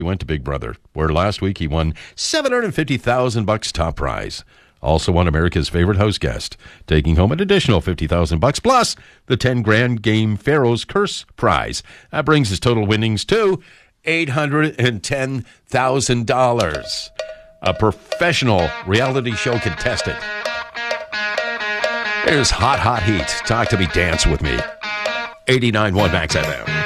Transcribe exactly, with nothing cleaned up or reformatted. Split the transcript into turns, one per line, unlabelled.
He went to Big Brother, where last week he won seven hundred fifty thousand bucks top prize. Also won America's Favorite House Guest, taking home an additional fifty thousand bucks plus the ten grand game Pharaoh's Curse prize. That brings his total winnings to eight hundred ten thousand dollars. A professional reality show contestant. Here's Hot Hot Heat. Talk to me, dance with me. eighty-nine point one Max F M.